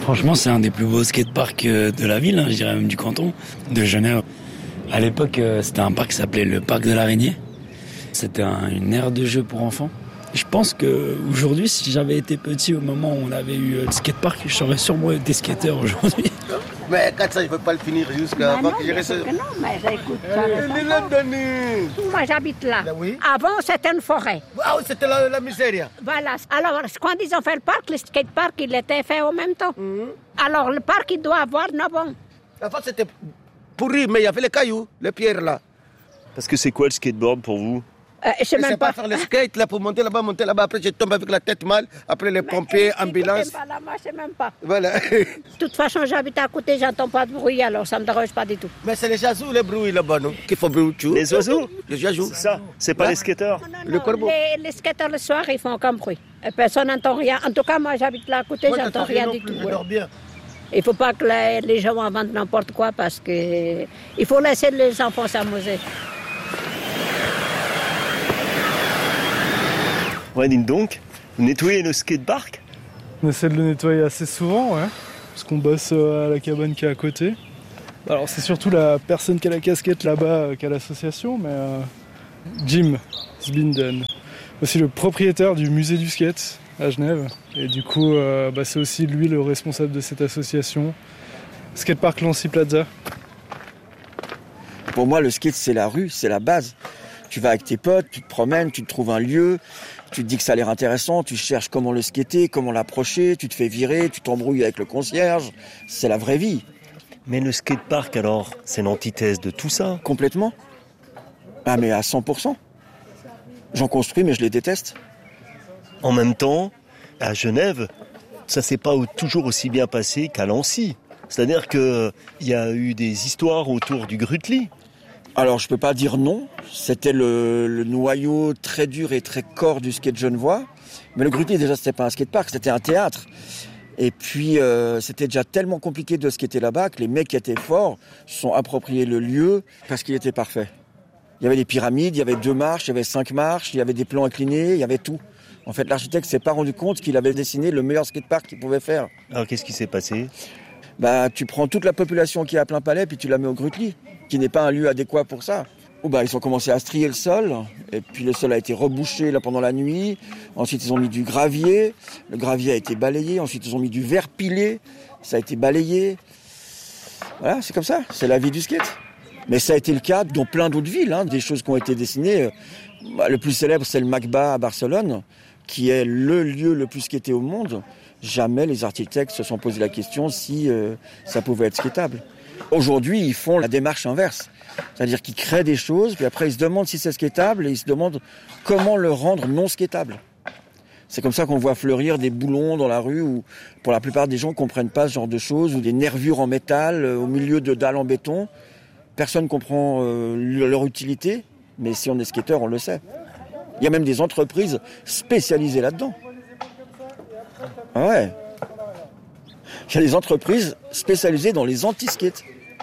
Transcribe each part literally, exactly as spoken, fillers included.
Franchement, c'est un des plus beaux skateparks de la ville, hein, je dirais même du canton, de Genève. À l'époque, c'était un parc qui s'appelait le parc de l'Araignée. C'était un, une aire de jeu pour enfants. Je pense qu'aujourd'hui, si j'avais été petit au moment où on avait eu le skatepark, je serais sûrement été skateur aujourd'hui. Mais quatre cents, je ne peux pas le finir jusqu'à avant que je reste. Non, mais écoute, ça, moi j'habite là. Là, oui. Avant, c'était une forêt. Ah oui, c'était la, la misère. Voilà. Alors, quand ils ont fait le parc, le skatepark, il était fait en même temps. Mm-hmm. Alors, le parc, il doit avoir neuf ans. Avant, c'était pourri, mais il y avait les cailloux, les pierres là. Parce que c'est quoi le skateboard pour vous? Euh, je sais même même pas. pas faire le skate là pour monter là-bas, monter là-bas. Après, je tombe avec la tête mal. Après, les pompiers, ambulance. Pas là, moi, je sais même pas. Voilà. De toute façon, j'habite à côté, j'entends pas de bruit, alors ça me dérange pas du tout. Mais c'est les oiseaux, les bruits là-bas, non? Qui font bruit. Les oiseaux? Les oiseaux. C'est ça. C'est pas là? les skateurs. Non, non, le non, corbeau. Les, les skateurs le soir, ils font aucun bruit. Et personne n'entend rien. En tout cas, moi, j'habite là à côté, Moi, j'entends rien du plus, tout. Je dors bien. Il faut pas que les, les gens inventent n'importe quoi parce que il faut laisser les enfants s'amuser. Ouais, dites donc, vous nettoyez le skatepark? On essaie de le nettoyer assez souvent, ouais, parce qu'on bosse à la cabane qui est à côté. Alors c'est surtout la personne qui a la casquette là-bas qui a l'association, mais euh, Jim Spinden, aussi le propriétaire du musée du skate à Genève. Et du coup, euh, bah, c'est aussi lui le responsable de cette association. Skatepark Lancy Plaza. Pour moi, le skate, c'est la rue, c'est la base. Tu vas avec tes potes, tu te promènes, tu te trouves un lieu, tu te dis que ça a l'air intéressant, tu cherches comment le skater, comment l'approcher, tu te fais virer, tu t'embrouilles avec le concierge. C'est la vraie vie. Mais le skatepark, alors, c'est l'antithèse de tout ça? Complètement. Ah, mais à cent pour cent. J'en construis, mais je les déteste. En même temps, à Genève, ça s'est pas toujours aussi bien passé qu'à Lancy. C'est-à-dire qu'il y a eu des histoires autour du Grutli. Alors, je peux pas dire non. C'était le, le noyau très dur et très corps du skate genevois. Mais le Grutli, déjà, c'était pas un skatepark, c'était un théâtre. Et puis, euh, c'était déjà tellement compliqué de skater là-bas que les mecs qui étaient forts se sont appropriés le lieu parce qu'il était parfait. Il y avait des pyramides, il y avait deux marches, il y avait cinq marches, il y avait des plans inclinés, il y avait tout. En fait, l'architecte s'est pas rendu compte qu'il avait dessiné le meilleur skatepark qu'il pouvait faire. Alors, qu'est-ce qui s'est passé? Bah, tu prends toute la population qui est à plein palais, puis tu la mets au Grutli, qui n'est pas un lieu adéquat pour ça. Oh bah, ils ont commencé à strier le sol, et puis le sol a été rebouché là pendant la nuit. Ensuite, ils ont mis du gravier, le gravier a été balayé. Ensuite, ils ont mis du verre pilé, ça a été balayé. Voilà, c'est comme ça, c'est la vie du skate. Mais ça a été le cas dans plein d'autres villes, hein, des choses qui ont été dessinées. Bah, le plus célèbre, c'est le MACBA à Barcelone, qui est le lieu le plus skaté au monde. Jamais les architectes se sont posé la question si euh, ça pouvait être skatable. Aujourd'hui, ils font la démarche inverse. C'est-à-dire qu'ils créent des choses, puis après ils se demandent si c'est skatable et ils se demandent comment le rendre non skatable. C'est comme ça qu'on voit fleurir des boulons dans la rue où, pour la plupart des gens, ne comprennent pas ce genre de choses, ou des nervures en métal euh, au milieu de dalles en béton. Personne ne comprend euh, leur utilité, mais si on est skateur, on le sait. Il y a même des entreprises spécialisées là-dedans. Ah ouais. Il y a des entreprises spécialisées dans les anti-skates.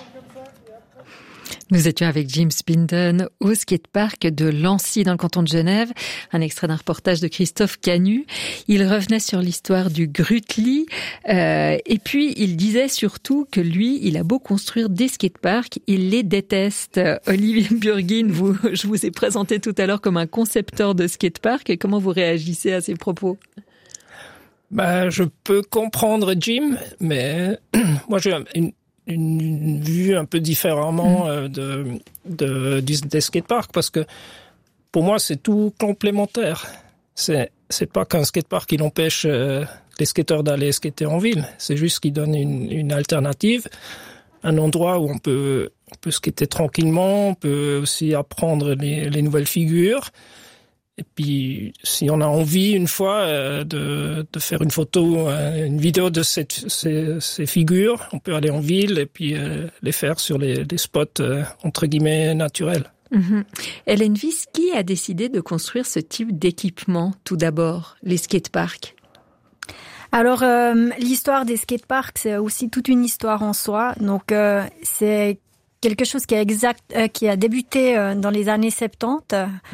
Nous étions avec Jim Spinden au skatepark de Lancy dans le canton de Genève. Un extrait d'un reportage de Christophe Canu. Il revenait sur l'histoire du Grutli. Euh, et puis, il disait surtout que lui, il a beau construire des skateparks, il les déteste. Olivier Burguin, vous, je vous ai présenté tout à l'heure comme un concepteur de skatepark. Et comment vous réagissez à ces propos? Bah, je peux comprendre Jim, mais moi j'ai une, une, une vue un peu différemment euh, de, de, du, des skateparks parce que pour moi c'est tout complémentaire. C'est, c'est pas qu'un skatepark qui empêche euh, les skateurs d'aller skater en ville, c'est juste qu'il donne une, une alternative, un endroit où on peut, on peut skater tranquillement, on peut aussi apprendre les, les nouvelles figures. Et puis, si on a envie une fois euh, de, de faire une photo, euh, une vidéo de cette, ces, ces figures, on peut aller en ville et puis euh, les faire sur les, les spots euh, entre guillemets naturels. Mm-hmm. Hélène Wyss, qui a décidé de construire ce type d'équipement tout d'abord, les skateparks? Alors, euh, l'histoire des skateparks, c'est aussi toute une histoire en soi. Donc, euh, c'est quelque chose qui a, exact, euh, qui a débuté euh, dans les années soixante-dix. Mm.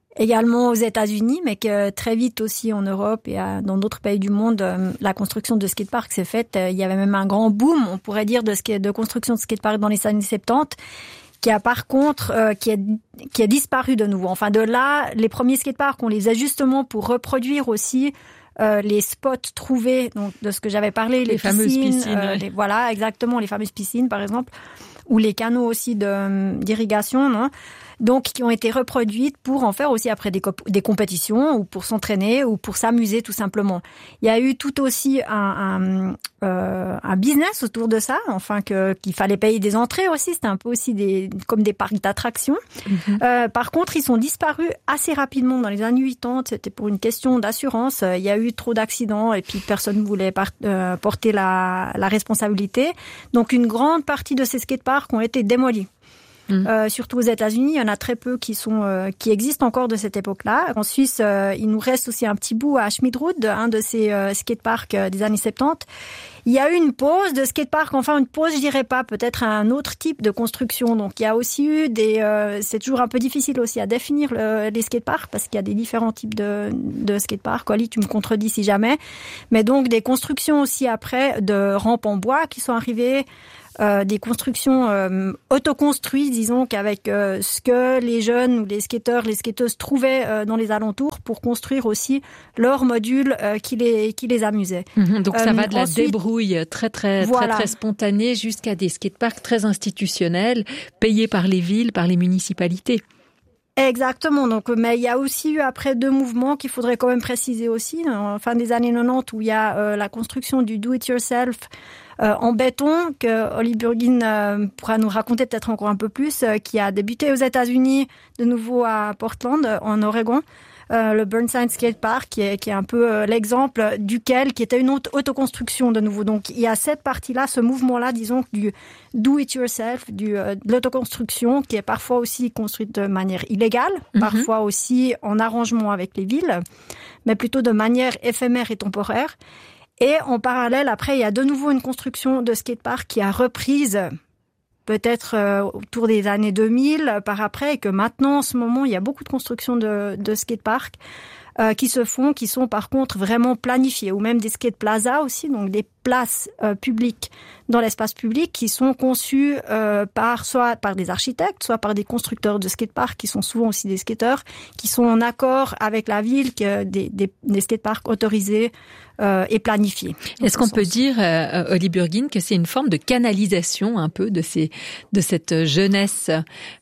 également aux États-Unis, mais que très vite aussi en Europe et dans d'autres pays du monde, la construction de skateparks s'est faite. Il y avait même un grand boom, on pourrait dire, de, sk- de construction de skateparks dans les années soixante-dix, qui a par contre euh, qui, a, qui a disparu de nouveau. Enfin, de là, les premiers skateparks, on les a justement pour reproduire aussi euh, les spots trouvés, donc de ce que j'avais parlé, les, les piscines, fameuses piscines. Euh, ouais. les, voilà, exactement, les fameuses piscines, par exemple, ou les canaux aussi de, d'irrigation, non ? Donc, qui ont été reproduites pour en faire aussi après des, cop- des compétitions ou pour s'entraîner ou pour s'amuser tout simplement. Il y a eu tout aussi un, un, euh, un business autour de ça, enfin que, qu'il fallait payer des entrées aussi, c'était un peu aussi des, comme des parcs d'attractions. Mm-hmm. Euh, par contre, ils sont disparus assez rapidement dans les années quatre-vingt-dix, c'était pour une question d'assurance. Il y a eu trop d'accidents et puis personne ne voulait par- euh, porter la, la responsabilité. Donc, une grande partie de ces skateparks ont été démolis. Mmh. Euh, surtout aux États-Unis, il y en a très peu qui sont euh, qui existent encore de cette époque-là. En Suisse, euh, il nous reste aussi un petit bout à Schmidrud, un de ces euh, skateparks euh, des années soixante-dix. Il y a eu une pause de skatepark, enfin une pause, je dirais pas, peut-être un autre type de construction. Donc il y a aussi eu des, euh, c'est toujours un peu difficile aussi à définir le, les skateparks parce qu'il y a des différents types de, de skateparks. Oli, tu me contredis si jamais. Mais donc des constructions aussi après de rampes en bois qui sont arrivées. Euh, des constructions euh, autoconstruites, disons, qu'avec euh, ce que les jeunes ou les skateurs, les skateuses trouvaient euh, dans les alentours pour construire aussi leurs modules euh, qui les qui les amusaient. Mmh, donc ça euh, va de la ensuite, débrouille très très voilà. très très spontanée jusqu'à des skateparks très institutionnels, payés par les villes, par les municipalités. Exactement. Donc, mais il y a aussi eu après deux mouvements qu'il faudrait quand même préciser aussi. En fin des années quatre-vingt-dix, où il y a euh, la construction du do-it-yourself euh, en béton, que Oli Burgin euh, pourra nous raconter peut-être encore un peu plus, euh, qui a débuté aux États-Unis, de nouveau à Portland, en Oregon. Euh, le Burnside Skate Park, qui est, qui est un peu euh, l'exemple duquel, qui était une autre autoconstruction de nouveau. Donc, il y a cette partie-là, ce mouvement-là, disons, du do-it-yourself, du, euh, de l'autoconstruction, qui est parfois aussi construite de manière illégale, mm-hmm. parfois aussi en arrangement avec les villes, mais plutôt de manière éphémère et temporaire. Et en parallèle, après, il y a de nouveau une construction de skatepark qui a reprise peut-être euh, autour des années deux mille par après, et que maintenant, en ce moment, il y a beaucoup de constructions de, de skateparks euh, qui se font, qui sont par contre vraiment planifiées, ou même des skate plazas aussi, donc des places euh, publiques dans l'espace public qui sont conçues euh, par soit par des architectes, soit par des constructeurs de skateparks qui sont souvent aussi des skateurs, qui sont en accord avec la ville, que des, des, des skateparks autorisés euh, et planifiés. Est-ce qu'on sens. peut dire, euh, Oli Burgin, que c'est une forme de canalisation un peu de ces de cette jeunesse,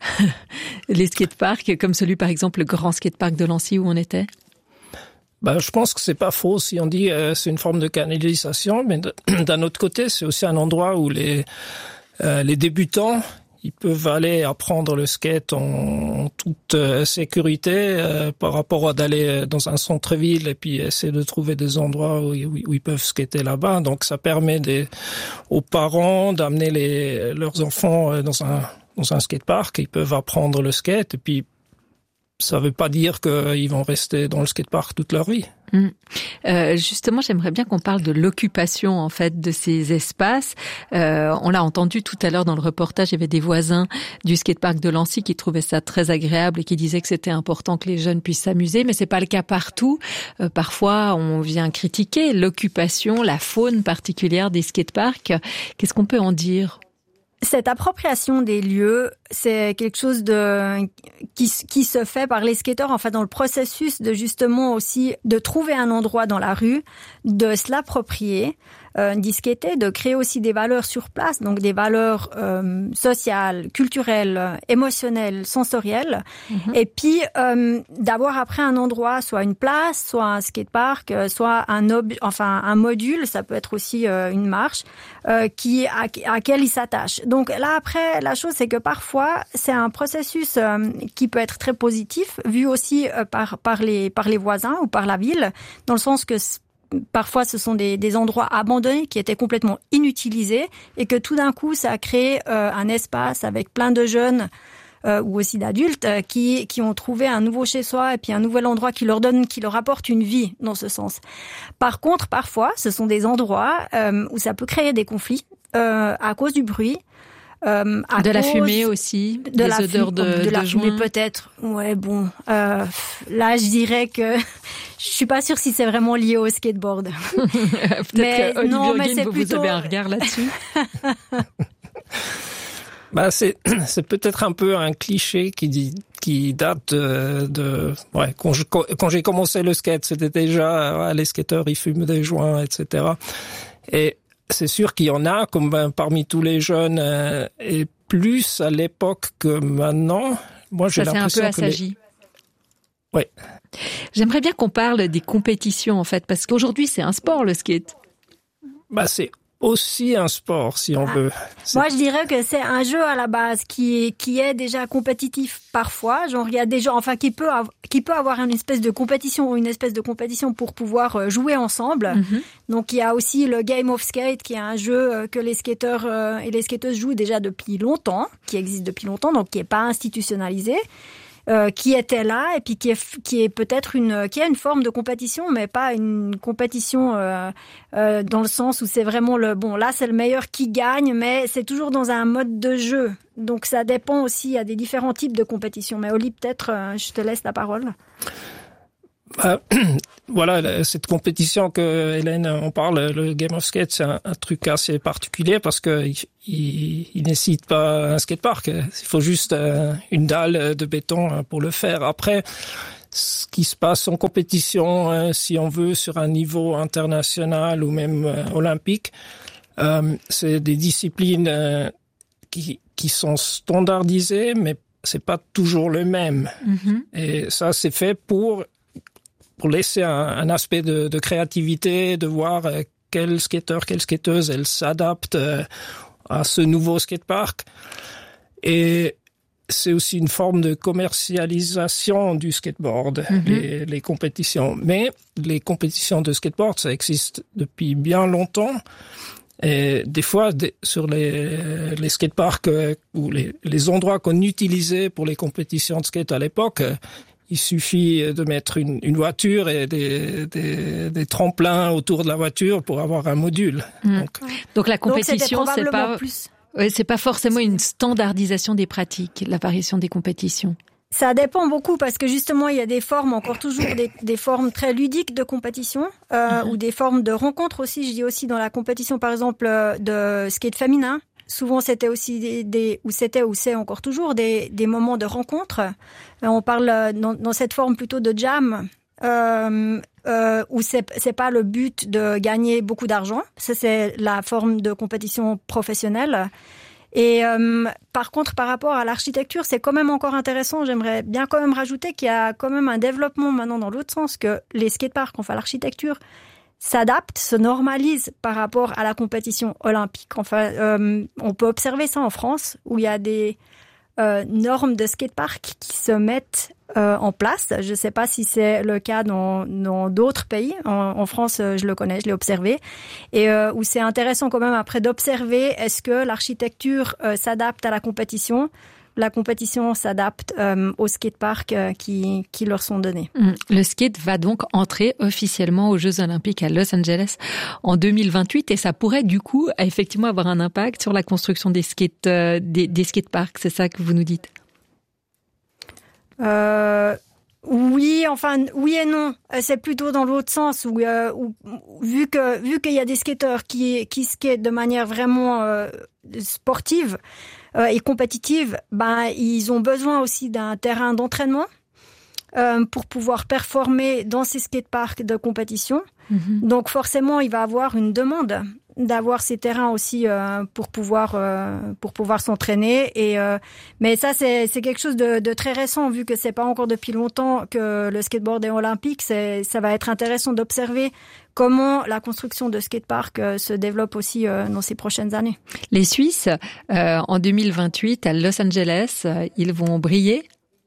les skateparks, comme celui par exemple le grand skatepark de Lancy où on était? Ben, je pense que c'est pas faux si on dit euh, c'est une forme de canalisation, mais de, d'un autre côté, c'est aussi un endroit où les euh, les débutants ils peuvent aller apprendre le skate en, en toute euh, sécurité euh, par rapport à d'aller dans un centre-ville et puis essayer de trouver des endroits où, où, où ils peuvent skater là-bas. Donc ça permet des, aux parents d'amener les leurs enfants dans un dans un skatepark. Ils peuvent apprendre le skate et puis ça veut pas dire qu'ils vont rester dans le skatepark toute leur vie. Mmh. Euh, justement, j'aimerais bien qu'on parle de l'occupation en fait de ces espaces. Euh, on l'a entendu tout à l'heure dans le reportage, il y avait des voisins du skatepark de Lancy qui trouvaient ça très agréable et qui disaient que c'était important que les jeunes puissent s'amuser, mais c'est pas le cas partout. Euh, parfois, on vient critiquer l'occupation, la faune particulière des skateparks. Qu'est-ce qu'on peut en dire ? Cette appropriation des lieux, c'est quelque chose de qui, qui se fait par les skateurs, en fait, dans le processus de justement aussi de trouver un endroit dans la rue, de se l'approprier, euh, d'y skater, de créer aussi des valeurs sur place, donc des valeurs euh, sociales, culturelles, émotionnelles, sensorielles, mm-hmm. et puis euh, d'avoir après un endroit, soit une place, soit un skatepark, soit un ob- enfin un module, ça peut être aussi euh, une marche, euh, qui à, à laquelle ils s'attachent. Donc là après, la chose c'est que parfois c'est un processus euh, qui peut être très positif, vu aussi euh, par par les par les voisins ou par la ville, dans le sens que parfois ce sont des, des endroits abandonnés qui étaient complètement inutilisés et que tout d'un coup ça a créé euh, un espace avec plein de jeunes euh, ou aussi d'adultes euh, qui qui ont trouvé un nouveau chez soi et puis un nouvel endroit qui leur donne, qui leur apporte une vie dans ce sens. Par contre, parfois ce sont des endroits euh, où ça peut créer des conflits euh, à cause du bruit. Euh, à de la cause fumée aussi, de des la odeurs fu- de, de la de fumée joint. peut-être. Ouais, bon, euh, là je dirais que je suis pas sûre si c'est vraiment lié au skateboard. Peut-être Mais que Olivier non, mais Huguin, c'est vous, plutôt- vous avez un regard là-dessus. Bah c'est c'est peut-être un peu un cliché qui dit qui date de, de ouais quand je, quand j'ai commencé le skate, c'était déjà ouais, les skateurs ils fument des joints, et cetera. Et c'est sûr qu'il y en a comme ben, parmi tous les jeunes euh, et plus à l'époque que maintenant. Moi j'ai Ça s'est un l'impression peu que les... assagi. Ouais. J'aimerais bien qu'on parle des compétitions en fait, parce qu'aujourd'hui c'est un sport le skate. Bah c'est aussi un sport si on Ah. veut. C'est- Moi, je dirais que c'est un jeu à la base qui est qui est déjà compétitif parfois. Genre, il y a des gens, enfin, qui peut av- qui peut avoir une espèce de compétition ou une espèce de compétition pour pouvoir euh, jouer ensemble. Mhm. Donc, il y a aussi le Game of Skate, qui est un jeu euh, que les skateurs euh, et les skateuses jouent déjà depuis longtemps, qui existe depuis longtemps, donc qui est pas institutionnalisé. Euh, qui était là et puis qui est qui est peut-être une qui a une forme de compétition, mais pas une compétition euh, euh, dans le sens où c'est vraiment le bon, là c'est le meilleur qui gagne, mais c'est toujours dans un mode de jeu, donc ça dépend aussi, il y a des différents types de compétitions. Mais Oli, peut-être euh, je te laisse la parole. Bah, voilà, cette compétition que Hélène on parle, le Game of Skate, c'est un, un truc assez particulier parce que il, il, il nécessite pas un skatepark. Il faut juste euh, une dalle de béton pour le faire. Après, ce qui se passe en compétition, euh, si on veut, sur un niveau international ou même euh, olympique, euh, c'est des disciplines euh, qui, qui sont standardisées, mais c'est pas toujours le même. Mhm. Et ça, c'est fait pour pour laisser un, un aspect de, de créativité, de voir euh, quel skateur, quelle skateuse, elle s'adapte euh, à ce nouveau skatepark. Et c'est aussi une forme de commercialisation du skateboard, Mhm. les, les compétitions. Mais les compétitions de skateboard, ça existe depuis bien longtemps. Et des fois, des, sur les, les skateparks euh, ou les, les endroits qu'on utilisait pour les compétitions de skate à l'époque, euh, il suffit de mettre une, une voiture et des, des, des tremplins autour de la voiture pour avoir un module. Mm. Donc, Donc la Donc c'était compétition, c'est probablement pas plus. ouais, c'est pas forcément une standardisation des pratiques, l'apparition des compétitions. Ça dépend beaucoup parce que justement il y a des formes, encore toujours des, des formes très ludiques de compétition euh, Mhm. ou des formes de rencontres aussi. Je dis aussi dans la compétition par exemple euh, de skate féminin. Souvent c'était aussi des, des ou c'était ou c'est encore toujours des, des moments de rencontre. Euh, on parle euh, dans, dans cette forme plutôt de jam. Euh, euh, où c'est c'est pas le but de gagner beaucoup d'argent. Ça c'est la forme de compétition professionnelle. Et euh, par contre, par rapport à l'architecture, c'est quand même encore intéressant. J'aimerais bien quand même rajouter qu'il y a quand même un développement maintenant dans l'autre sens, que les skateparks, enfin l'architecture, s'adapte, se normalise par rapport à la compétition olympique. Enfin, euh, on peut observer ça en France, où il y a des euh, normes de skatepark qui se mettent euh, en place. Je ne sais pas si c'est le cas dans dans d'autres pays. En, en France, je le connais, je l'ai observé. Et euh, où c'est intéressant quand même après d'observer est-ce que l'architecture euh, s'adapte à la compétition. La compétition s'adapte euh, aux skateparks euh, qui, qui leur sont donnés. Mm. Le skate va donc entrer officiellement aux Jeux Olympiques à Los Angeles en deux mille vingt-huit et ça pourrait du coup effectivement avoir un impact sur la construction des skate euh, des, des skateparks. C'est ça que vous nous dites? Euh, oui, enfin oui et non. C'est plutôt dans l'autre sens où, euh, où vu que vu qu'il y a des skateurs qui qui skatent de manière vraiment euh, sportive euh, et compétitive, ben ils ont besoin aussi d'un terrain d'entraînement euh, pour pouvoir performer dans ces skateparks de compétition. Mm-hmm. Donc forcément, il va avoir une demande d'avoir ces terrains aussi euh, pour pouvoir euh, pour pouvoir s'entraîner et euh, mais ça c'est c'est quelque chose de, de très récent vu que c'est pas encore depuis longtemps que le skateboard est olympique. C'est ça va être intéressant d'observer comment la construction de skateparks euh, se développe aussi euh, dans ces prochaines années. Les Suisses euh, en deux mille vingt-huit à Los Angeles, euh, ils vont briller.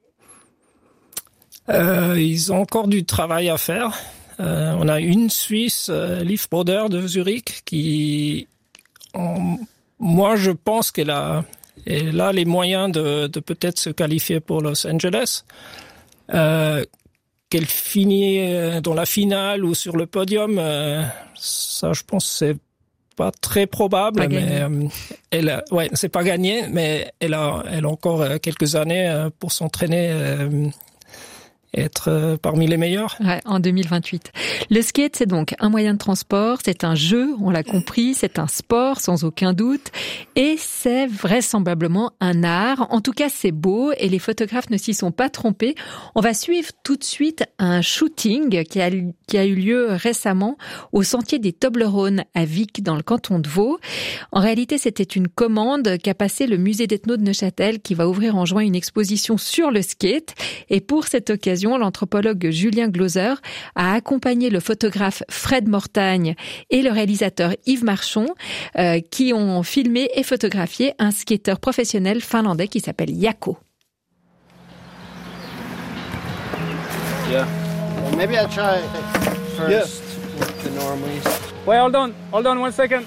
euh, ils ont encore du travail à faire. Euh, on a une Suisse, euh, Liv Broder de Zurich, qui, en, moi, je pense qu'elle a, elle a les moyens de, de peut-être se qualifier pour Los Angeles. Euh, qu'elle finit dans la finale ou sur le podium, euh, ça, je pense, c'est pas très probable, pas mais euh, elle, a, ouais, c'est pas gagné, mais elle a, elle a encore euh, quelques années euh, pour s'entraîner. Euh, être euh, parmi les meilleurs. Ouais, en deux mille vingt-huit. Le skate, c'est donc un moyen de transport, c'est un jeu, on l'a compris, c'est un sport sans aucun doute, et c'est vraisemblablement un art. En tout cas, c'est beau, et les photographes ne s'y sont pas trompés. On va suivre tout de suite un shooting qui a, qui a eu lieu récemment au sentier des Toblerones à Vic, dans le canton de Vaud. En réalité, c'était une commande qu'a passée le musée d'ethno de Neuchâtel, qui va ouvrir en juin une exposition sur le skate, et pour cette occasion, l'anthropologue Julien Glauser a accompagné le photographe Fred Mortagne et le réalisateur Yves Marchon euh, qui ont filmé et photographié un skateur professionnel finlandais qui s'appelle Jaakko. Yeah. Well, maybe I'll try first yeah. with the normies. Wait, hold on, hold on one second.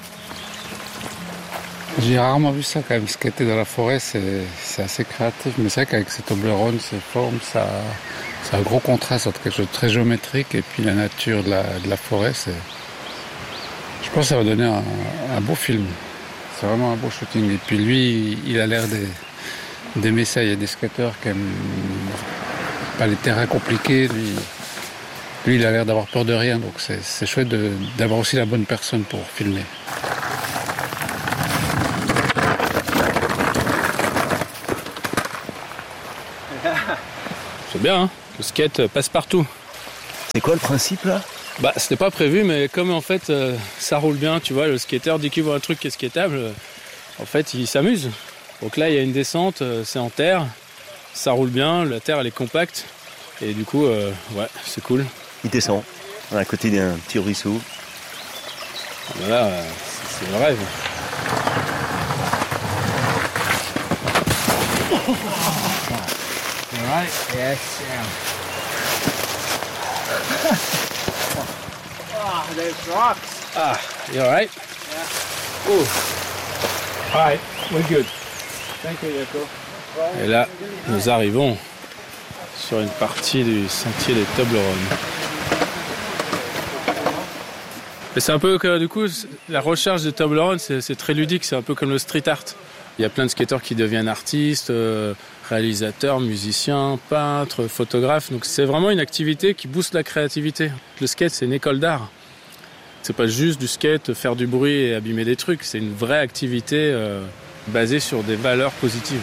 J'ai rarement vu ça quand même, skater dans la forêt, c'est, c'est assez créatif, mais c'est vrai qu'avec ces Toblerones, ces formes, ça, c'est un gros contraste entre quelque chose de très géométrique et puis la nature de la, de la forêt. C'est... Je pense que ça va donner un, un beau film, c'est vraiment un beau shooting. Et puis lui, il a l'air des, d'aimer ça, il y a des skateurs qui aiment pas les terrains compliqués, lui, lui il a l'air d'avoir peur de rien, donc c'est, c'est chouette de, d'avoir aussi la bonne personne pour filmer. C'est bien, hein, le skate passe partout. C'est quoi le principe là ? Bah, c'était pas prévu, mais comme en fait euh, ça roule bien, tu vois, le skateur dès qu'il voit un truc qui est skatable, euh, en fait il s'amuse. Donc là il y a une descente, euh, c'est en terre, ça roule bien, la terre elle est compacte, et du coup, euh, ouais, c'est cool. Il descend, à côté d'un petit ruisseau. Voilà, euh, c'est, c'est le rêve. All right. Yes. Yeah. Ah, there's rocks. Ah, you all right? Yeah. Ooh. All right, we're good. Thank you, Jaakko. Et là, nous arrivons sur une partie du sentier des Toblerones. Et c'est un peu que du coup, la recherche des Toblerones, c'est, c'est très ludique, c'est un peu comme le street art. Il y a plein de skateurs qui deviennent artistes, euh, réalisateurs, musiciens, peintres, photographes. Donc c'est vraiment une activité qui booste la créativité. Le skate, c'est une école d'art. C'est pas juste du skate, faire du bruit et abîmer des trucs. C'est une vraie activité euh, basée sur des valeurs positives.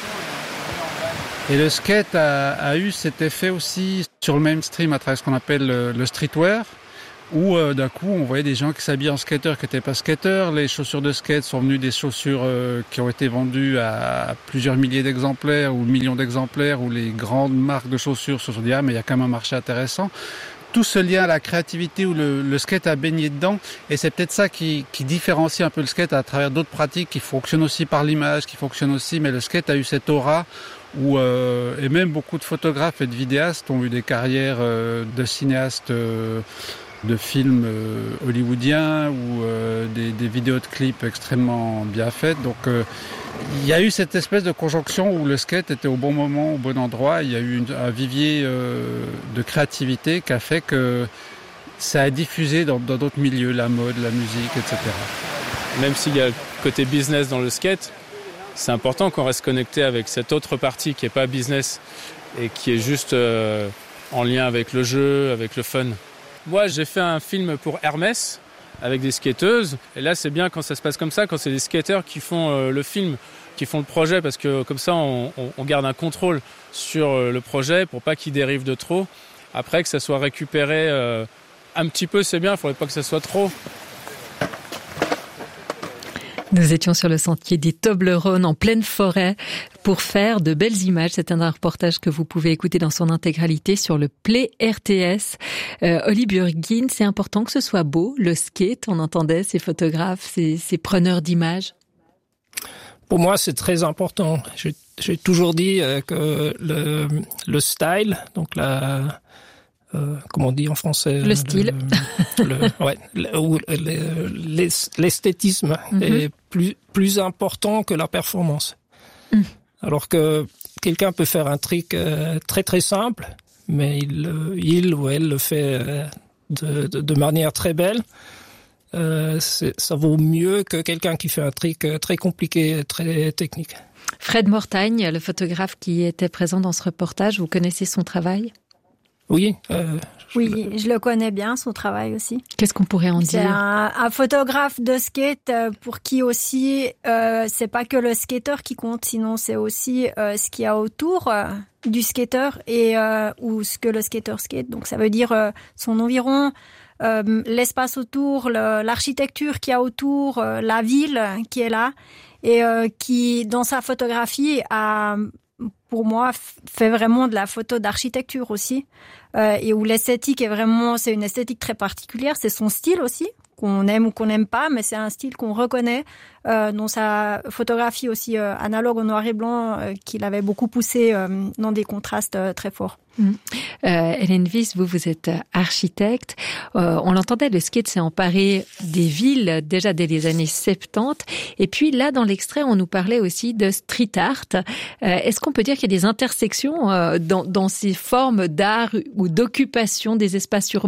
Et le skate a, a eu cet effet aussi sur le mainstream à travers ce qu'on appelle le, le streetwear, où euh, d'un coup on voyait des gens qui s'habillaient en skater qui n'étaient pas skateurs. Les chaussures de skate sont venues des chaussures euh, qui ont été vendues à plusieurs milliers d'exemplaires ou millions d'exemplaires, où les grandes marques de chaussures se sont dit « Ah, mais il y a quand même un marché intéressant ». Tout ce lien à la créativité où le, le skate a baigné dedans, et c'est peut-être ça qui, qui différencie un peu le skate à travers d'autres pratiques qui fonctionnent aussi par l'image, qui fonctionnent aussi, mais le skate a eu cette aura où, euh, et même beaucoup de photographes et de vidéastes ont eu des carrières euh, de cinéastes euh, de films euh, hollywoodiens ou euh, des, des vidéos de clips extrêmement bien faites. Donc euh, il y a eu cette espèce de conjonction où le skate était au bon moment, au bon endroit. Il y a eu une, un vivier euh, de créativité qui a fait que ça a diffusé dans, dans d'autres milieux, la mode, la musique, et cetera. Même s'il y a le côté business dans le skate, c'est important qu'on reste connecté avec cette autre partie qui n'est pas business et qui est juste euh, en lien avec le jeu, avec le fun. Moi, j'ai fait un film pour Hermès avec des skateuses. Et là, c'est bien quand ça se passe comme ça, quand c'est des skateurs qui font euh, le film, qui font le projet, parce que comme ça, on, on, on garde un contrôle sur euh, le projet pour pas qu'il dérive de trop. Après, que ça soit récupéré euh, un petit peu, c'est bien, il faudrait pas que ça soit trop. Nous étions sur le sentier des Toblerones en pleine forêt pour faire de belles images. C'est un reportage que vous pouvez écouter dans son intégralité sur le Play R T S. Euh, Oli Burgin, c'est important que ce soit beau, le skate. On entendait ces photographes, ces, ces preneurs d'images. Pour moi, c'est très important. J'ai, j'ai toujours dit que le, le style, donc la... Euh, comment on dit en français ? Le style. Le, le, ouais, le, ou le, l'esthétisme mm-hmm. est plus, plus important que la performance. Mm. Alors que quelqu'un peut faire un trick euh, très très simple, mais il, il ou elle le fait euh, de, de, de manière très belle. euh, c'est, ça vaut mieux que quelqu'un qui fait un truc très compliqué, très technique. Fred Mortagne, le photographe qui était présent dans ce reportage, vous connaissez son travail ? Oui. Euh, oui, je le connais bien, son travail aussi. Qu'est-ce qu'on pourrait en c'est dire ? C'est un, un photographe de skate pour qui aussi, euh, c'est pas que le skater qui compte, sinon c'est aussi euh, ce qu'il y a autour euh, du skater et euh, ou ce que le skater skate. Donc ça veut dire euh, son environ, euh, l'espace autour, le, l'architecture qu'il y a autour, euh, la ville qui est là et euh, qui, dans sa photographie, a, pour moi, fait vraiment de la photo d'architecture aussi. Euh, et où l'esthétique est vraiment, c'est une esthétique très particulière, c'est son style aussi, qu'on aime ou qu'on n'aime pas, mais c'est un style qu'on reconnaît, euh, dans sa photographie aussi euh, analogue au noir et blanc, euh, qu'il avait beaucoup poussé euh, dans des contrastes euh, très forts. Mmh. Euh, Hélène Wyss, vous, vous êtes architecte. Euh, on l'entendait, le skate s'est emparé des villes déjà dès les années soixante-dix. Et puis là, dans l'extrait, on nous parlait aussi de street art. Euh, est-ce qu'on peut dire qu'il y a des intersections euh, dans, dans ces formes d'art ou d'occupation des espaces urbains ?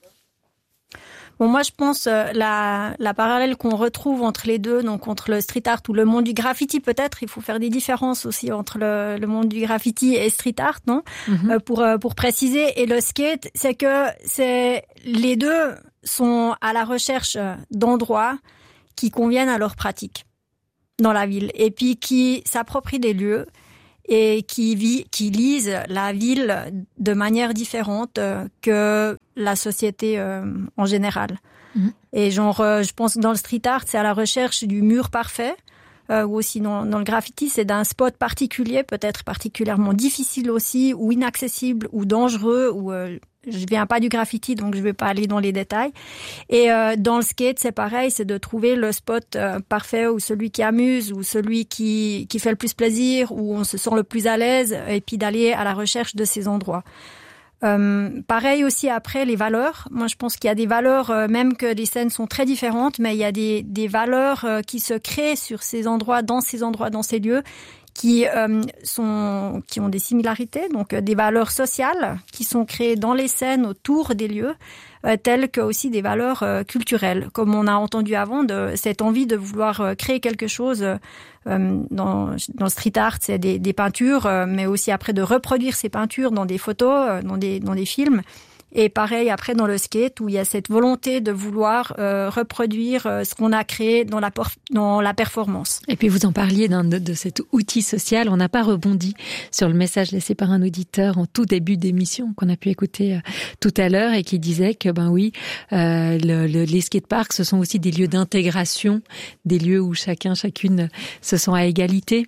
Bon, moi, je pense euh, la, la parallèle qu'on retrouve entre les deux, donc entre le street art ou le monde du graffiti, peut-être, il faut faire des différences aussi entre le, le monde du graffiti et street art, non ? Mm-hmm. euh, pour euh, pour préciser. Et le skate, c'est que c'est les deux sont à la recherche d'endroits qui conviennent à leur pratique dans la ville, et puis qui s'approprient des lieux et qui vit, qui lisent la ville de manière différente que la société euh, en général. Mmh. Et genre, euh, je pense que dans le street art, c'est à la recherche du mur parfait, euh, ou aussi dans, dans le graffiti, c'est d'un spot particulier, peut-être particulièrement difficile aussi, ou inaccessible, ou dangereux, ou euh, je viens pas du graffiti, donc je vais pas aller dans les détails. Et euh, dans le skate, c'est pareil, c'est de trouver le spot euh, parfait, ou celui qui amuse, ou celui qui qui fait le plus plaisir, où on se sent le plus à l'aise, et puis d'aller à la recherche de ces endroits. Euh, pareil aussi après les valeurs. Moi, je pense qu'il y a des valeurs, euh, même que les scènes sont très différentes, mais il y a des des valeurs euh, qui se créent sur ces endroits, dans ces endroits, dans ces lieux, qui euh, sont qui ont des similarités, donc euh, des valeurs sociales qui sont créées dans les scènes autour des lieux, euh, telles que aussi des valeurs euh, culturelles, comme on a entendu avant, de cette envie de vouloir euh, créer quelque chose euh, dans dans le street art, c'est des des peintures, euh, mais aussi après de reproduire ces peintures dans des photos, euh, dans des dans des films. Et pareil après dans le skate où il y a cette volonté de vouloir euh, reproduire euh, ce qu'on a créé dans la por- dans la performance. Et puis vous en parliez d'un, de, de cet outil social. On n'a pas rebondi sur le message laissé par un auditeur en tout début d'émission qu'on a pu écouter euh, tout à l'heure et qui disait que ben oui, euh, le, le, les skateparks ce sont aussi des lieux d'intégration, des lieux où chacun chacune se sent à égalité.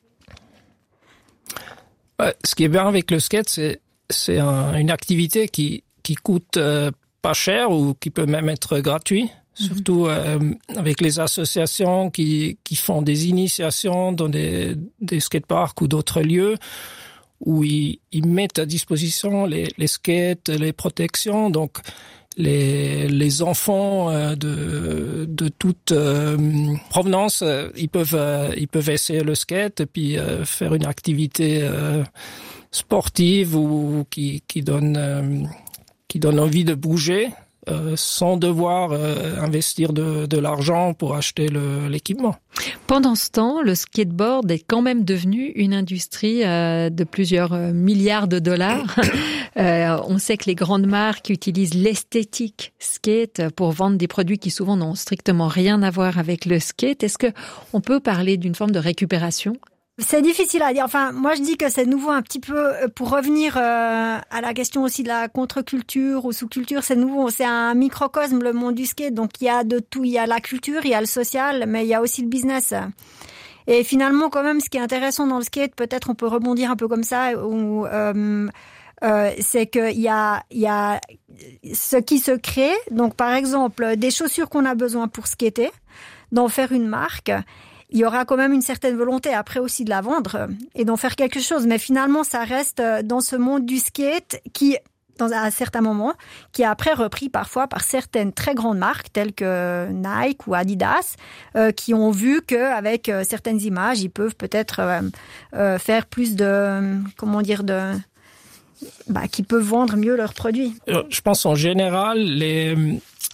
Ouais, ce qui est bien avec le skate, c'est c'est un, une activité qui qui coûte euh, pas cher ou qui peut même être gratuit, mm-hmm. surtout euh, avec les associations qui qui font des initiations dans des des skateparks ou d'autres lieux où ils ils mettent à disposition les les skates, les protections, donc les les enfants euh, de de toute euh, provenance, euh, ils peuvent euh, ils peuvent essayer le skate et puis euh, faire une activité euh, sportive ou qui qui donne euh, qui donne envie de bouger euh, sans devoir euh, investir de de l'argent pour acheter le l'équipement. Pendant ce temps, le skateboard est quand même devenu une industrie euh, de plusieurs euh, milliards de dollars. euh, on sait que les grandes marques utilisent l'esthétique skate pour vendre des produits qui souvent n'ont strictement rien à voir avec le skate. Est-ce que on peut parler d'une forme de récupération ? C'est difficile à dire. Enfin, moi, je dis que c'est nouveau un petit peu pour revenir euh, à la question aussi de la contre-culture ou sous-culture. C'est nouveau. C'est un microcosme, le monde du skate. Donc, il y a de tout. Il y a la culture, il y a le social, mais il y a aussi le business. Et finalement, quand même, ce qui est intéressant dans le skate, peut-être on peut rebondir un peu comme ça, où, euh, euh, c'est qu'il y a, il y a ce qui se crée. Donc, par exemple, des chaussures qu'on a besoin pour skater, d'en faire une marque. Il y aura quand même une certaine volonté après aussi de la vendre et d'en faire quelque chose. Mais finalement, ça reste dans ce monde du skate qui, dans un certain moment, qui est après repris parfois par certaines très grandes marques telles que Nike ou Adidas, euh, qui ont vu qu'avec euh, certaines images, ils peuvent peut-être euh, euh, faire plus de, comment dire, de, bah, qui peuvent vendre mieux leurs produits. Je pense en général, les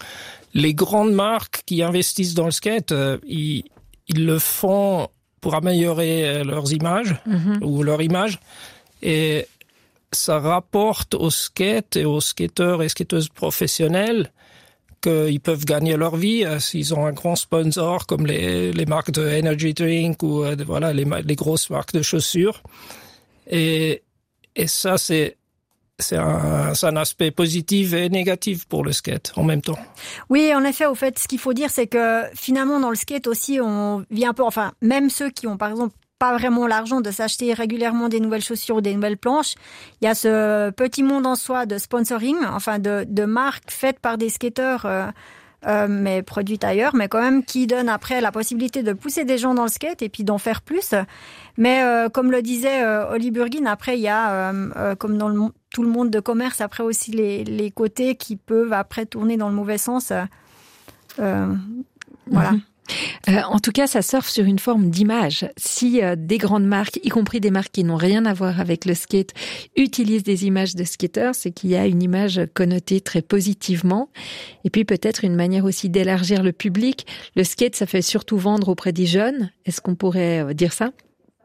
les grandes marques qui investissent dans le skate, euh, ils, ils le font pour améliorer leurs images mm-hmm. ou leur image, et ça rapporte au skate et aux skateurs et skateuses professionnels qu'ils peuvent gagner leur vie euh, s'ils ont un grand sponsor comme les, les marques de energy drink ou euh, voilà les, les grosses marques de chaussures. Et, et ça, c'est, c'est, un, c'est un aspect positif et négatif pour le skate en même temps. Oui, en effet, au fait, ce qu'il faut dire, c'est que finalement, dans le skate aussi, on vient un peu, enfin, même ceux qui ont, par exemple, pas vraiment l'argent de s'acheter régulièrement des nouvelles chaussures ou des nouvelles planches. Il y a ce petit monde en soi de sponsoring, enfin de, de marques faites par des skateurs, euh, euh, mais produites ailleurs, mais quand même qui donnent après la possibilité de pousser des gens dans le skate et puis d'en faire plus. Mais euh, comme le disait euh, Oli Burgin, après il y a, euh, euh, comme dans le, tout le monde de commerce, après aussi les, les côtés qui peuvent après tourner dans le mauvais sens. Euh, euh, voilà. Mm-hmm. Euh, en tout cas, ça surfe sur une forme d'image. Si euh, des grandes marques, y compris des marques qui n'ont rien à voir avec le skate, utilisent des images de skateurs, c'est qu'il y a une image connotée très positivement. Et puis peut-être une manière aussi d'élargir le public. Le skate, ça fait surtout vendre auprès des jeunes. Est-ce qu'on pourrait euh, dire ça ?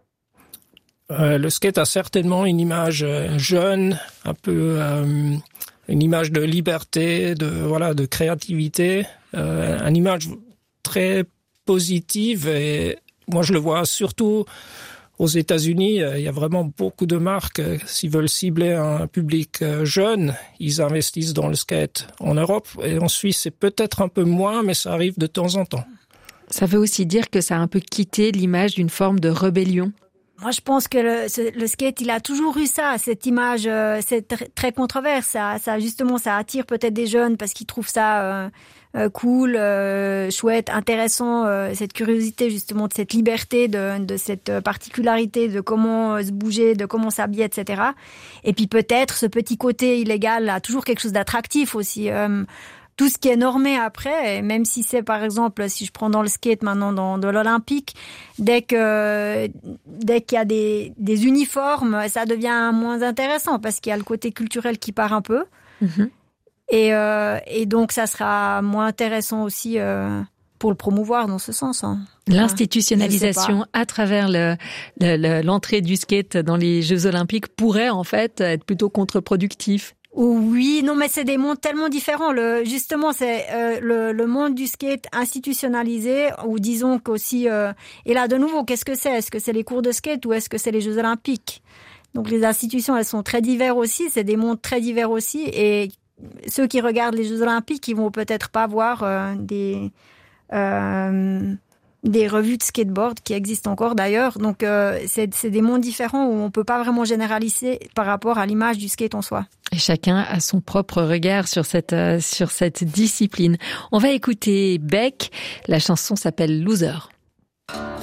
euh, Le skate a certainement une image euh, jeune, un peu euh, une image de liberté, de voilà, de créativité, euh, une image très positive, et moi je le vois surtout aux États-Unis. Il y a vraiment beaucoup de marques, s'ils veulent cibler un public jeune, ils investissent dans le skate. En Europe et en Suisse, c'est peut-être un peu moins, mais ça arrive de temps en temps. Ça veut aussi dire que ça a un peu quitté l'image d'une forme de rébellion. Moi, je pense que le, le skate, il a toujours eu ça, cette image, euh, c'est très, très controverse. Ça, ça, justement, ça attire peut-être des jeunes parce qu'ils trouvent ça euh, euh, cool, euh, chouette, intéressant. Euh, cette curiosité, justement, de cette liberté, de, de cette particularité, de comment se bouger, de comment s'habiller, et cetera. Et puis peut-être ce petit côté illégal a toujours quelque chose d'attractif aussi. Euh, Tout ce qui est normé après, et même si c'est par exemple, si je prends dans le skate maintenant dans de l'olympique, dès que dès qu'il y a des des uniformes, ça devient moins intéressant parce qu'il y a le côté culturel qui part un peu. Mm-hmm. Et euh, et donc ça sera moins intéressant aussi euh, pour le promouvoir dans ce sens. Hein. L'institutionnalisation à travers le, le, le l'entrée du skate dans les Jeux olympiques pourrait en fait être plutôt contre-productif. Oui, non, mais c'est des mondes tellement différents. Le, justement, c'est euh, le, le monde du skate institutionnalisé, ou disons qu'aussi... Euh, et là, de nouveau, qu'est-ce que c'est ? Est-ce que c'est les cours de skate ou est-ce que c'est les Jeux olympiques ? Donc, les institutions, elles sont très diverses aussi. C'est des mondes très divers aussi. Et ceux qui regardent les Jeux olympiques, ils vont peut-être pas voir euh, des... Euh, des revues de skateboard qui existent encore d'ailleurs. Donc, euh, c'est, c'est des mondes différents où on peut pas vraiment généraliser par rapport à l'image du skate en soi. Et chacun a son propre regard sur cette, euh, sur cette discipline. On va écouter Beck. La chanson s'appelle Loser.